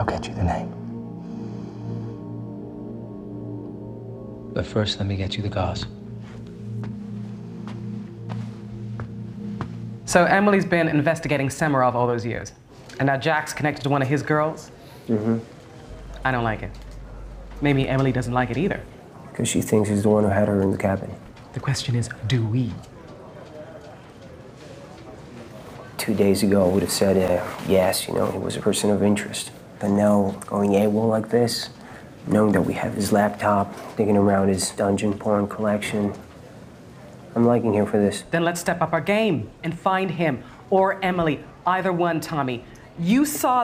I'll get you the name. But first, let me get you the gauze. So Emily's been investigating Samarov all those years. And now Jack's connected to one of his girls? Mm-hmm. I don't like it. Maybe Emily doesn't like it either. Because she thinks he's the one who had her in the cabin. The question is, do we? 2 days ago, I would have said, yes, he was a person of interest. But now, going AWOL like this, knowing that we have his laptop, digging around his dungeon porn collection, I'm liking him for this. Then let's step up our game and find him or Emily. Either one, Tommy. You saw